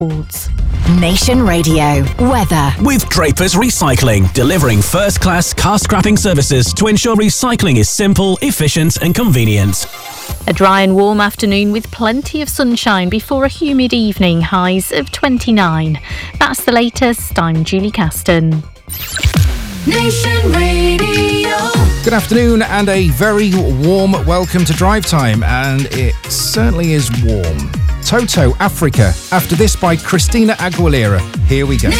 Nation Radio weather with Drapers Recycling, delivering first-class car scrapping services to ensure recycling is simple, efficient and convenient. A dry and warm afternoon with plenty of sunshine before a humid evening, highs of 29. That's the latest. I'm Julie Caston. Nation Radio. Good afternoon and a very warm welcome to Drive Time, and it certainly is warm. Toto, Africa, after this by Christina Aguilera. Here we go.